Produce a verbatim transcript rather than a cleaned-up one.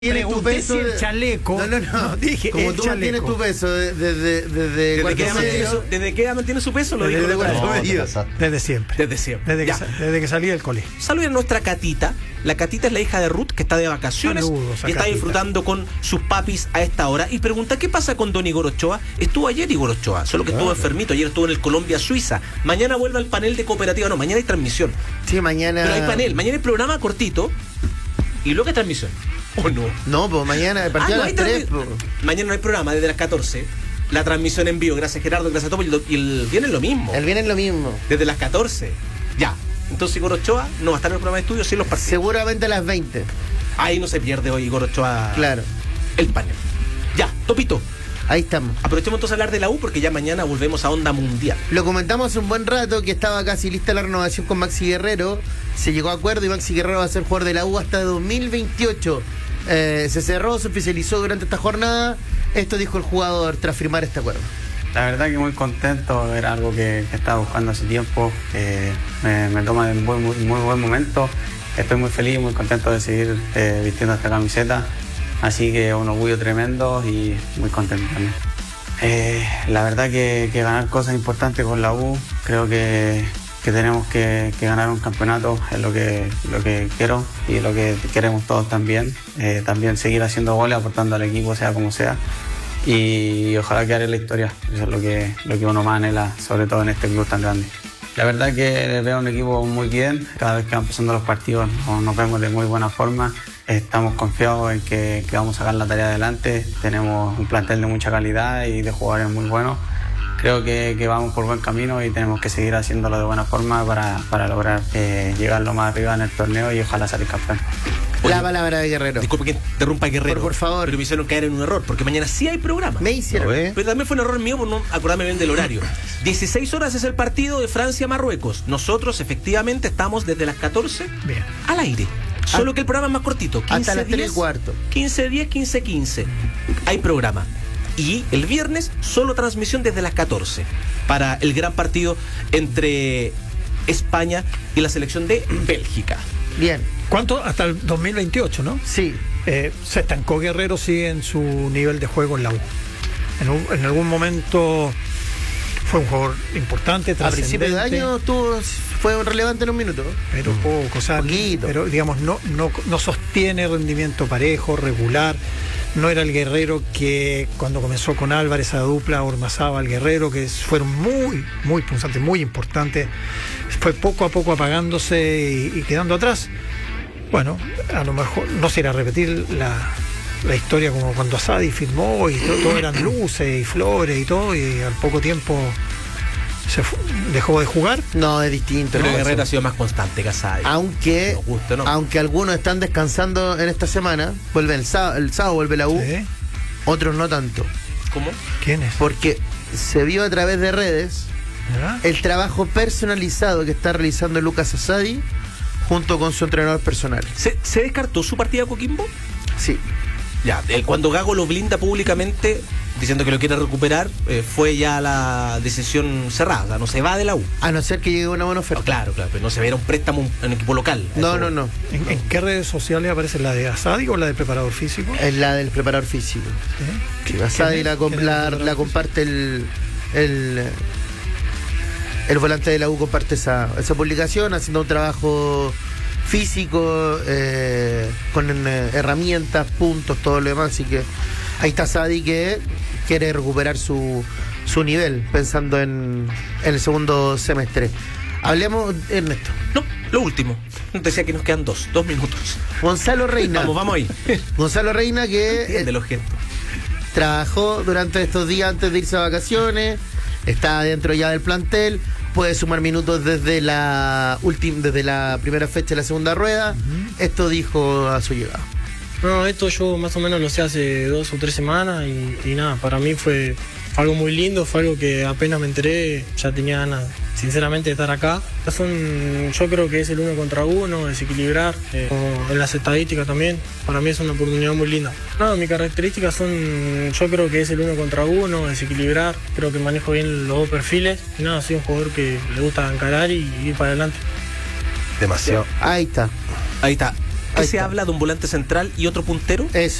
Tienes tu peso el chaleco. No, no, no. Dije, como el tú chaleco. mantienes tu peso desde de, de, de, ¿Desde, cuarto qué edad mantiene medio. su, ¿Desde qué edad mantiene su peso? Lo Desde dijo de Nicolás. cuarto No, medio. Desde siempre. Desde siempre. Desde que, Ya. sa- desde que salí del colegio. Saluden a nuestra Catita. La Catita es la hija de Ruth, que está de vacaciones Saludos a y está Catita. disfrutando con sus papis a esta hora. Y pregunta, ¿qué pasa con don Igor Ochoa? Estuvo ayer Igor Ochoa, solo que estuvo enfermito. Ayer estuvo en el Colombia-Suiza. Mañana vuelve al panel de cooperativa. No, mañana hay transmisión. Sí, mañana. Pero hay panel. Mañana hay programa cortito y luego hay transmisión. ¿O no? No, pues mañana, a partir Ah, no de hay las tres. transmi- Mañana no hay programa desde las catorce. La transmisión en vivo. Gracias Gerardo, gracias a todos. Y el, y el viernes lo mismo. El viernes lo mismo. Desde las catorce. Ya. Entonces Igor Ochoa no va a estar en el programa de estudio, sí en los partidos. Seguramente a las veinte. Ahí no se pierde hoy Igor Ochoa. Claro. El panel. Ya, Topito. Ahí estamos. Aprovechemos entonces a hablar de la U porque ya mañana volvemos a Onda Mundial. Lo comentamos hace un buen rato que estaba casi lista la renovación con Maxi Guerrero. Se llegó a acuerdo y Maxi Guerrero va a ser jugador de la U hasta dos mil veintiocho. Eh, se cerró, se oficializó durante esta jornada. Esto dijo el jugador tras firmar este acuerdo. La verdad que muy contento, era algo que, que estaba buscando hace tiempo, eh, me, me toma de un muy, muy, muy buen momento, estoy muy feliz, muy contento de seguir eh, vistiendo esta camiseta, así que un orgullo tremendo y muy contento también. Eh, la verdad que, que ganar cosas importantes con la U, creo que, que tenemos que, que ganar un campeonato, es lo que, lo que quiero y lo que queremos todos también, eh, también seguir haciendo goles, aportando al equipo sea como sea. Y ojalá quede en la historia, eso es lo que, lo que uno más anhela, sobre todo en este club tan grande. La verdad que veo un equipo muy bien, cada vez que van pasando los partidos nos, nos vemos de muy buena forma, estamos confiados en que, que vamos a sacar la tarea adelante, tenemos un plantel de mucha calidad y de jugadores muy buenos, creo que, que vamos por buen camino y tenemos que seguir haciéndolo de buena forma para, para lograr eh, llegar lo más arriba en el torneo y ojalá salir campeón. La Oye, palabra de Guerrero. Disculpe que interrumpa Guerrero. Por- por favor. Pero me hicieron caer en un error porque mañana sí hay programa. Me hicieron. ¿No ve? Pero también fue un error mío por no acordarme bien del horario. dieciséis horas es el partido de Francia-Marruecos. Nosotros efectivamente estamos desde las catorce Bien. al aire. Solo que el programa es más cortito. Hasta las tres y cuarto. quince diez, quince quince. Hay programa. Y el viernes solo transmisión desde las catorce para el gran partido entre España y la selección de Bélgica. Bien. ¿Cuánto? Hasta el dos mil veintiocho, ¿no? Sí. Eh, se estancó Guerrero, sí, en su nivel de juego en la U. En, un- en algún momento fue un jugador importante, A principio de trascendente, año tuvo, fue relevante en un minuto. pero poco, o sea, Poquito. pero digamos no, no, no sostiene rendimiento parejo, regular. No era el Guerrero que cuando comenzó con Álvarez, esa dupla Ormazábal Guerrero, que fueron muy, muy punzantes, muy importantes, fue poco a poco apagándose y, y quedando atrás. Bueno, a lo mejor no se irá a repetir la, la historia como cuando Asadi firmó y todo, todo eran luces y flores y todo, y al poco tiempo se fu- dejó de jugar. No, es distinto. Pero ¿no? Guerrero ha sido más constante que Asadi. Aunque, Nos guste, ¿no? aunque algunos están descansando en esta semana, vuelve el sábado, el sábado vuelve la U, ¿Sí? otros no tanto. ¿Cómo? ¿Quién es? Porque se vio a través de redes ¿Verdad? el trabajo personalizado que está realizando Lucas Asadi junto con su entrenador personal. ¿Se, se descartó su partida a Coquimbo? Sí. Ya, el- cuando Gago lo blinda públicamente diciendo que lo quiere recuperar, eh, fue ya la decisión cerrada, o sea, no se va de la U. A no ser que llegue una buena No, oferta. claro, claro, pero no se va a ir a un préstamo en un equipo local. No, Eso- no, no. ¿En, en qué redes sociales aparece la de Asadi o la del preparador físico? Es la del preparador físico. ¿Sí? Sí, Asadi ¿Quién la, es? com- ¿Quién es el la, preparador la físico? comparte el, el el volante de la U, comparte esa, esa publicación haciendo un trabajo físico eh, con eh, herramientas, puntos, todo lo demás, así que ahí está Asadi que quiere recuperar su, su nivel pensando en, en el segundo semestre. Hablemos, Ernesto. No, lo último. Decía que nos quedan dos, dos minutos. Gonzalo Reina. Vamos, vamos ahí. Gonzalo Reina que Entiende eh, los gestos. trabajó durante estos días antes de irse a vacaciones, está dentro ya del plantel, puede sumar minutos desde la última, desde la primera fecha de la segunda rueda. Esto dijo a su llegada. No, esto yo más o menos lo sé hace dos o tres semanas y, y nada, para mí fue algo muy lindo, fue algo que apenas me enteré, ya tenía ganas, sinceramente, de estar acá. Son, yo creo que es el uno contra uno, desequilibrar, eh, como en las estadísticas también, para mí es una oportunidad muy linda. No, mis características son, yo creo que es el uno contra uno, desequilibrar, creo que manejo bien los dos perfiles y nada, soy un jugador que le gusta encarar y ir para adelante. Demasiado. Ahí está. Ahí está. ¿Qué Ahí se está. habla de un volante central y otro puntero? Eso.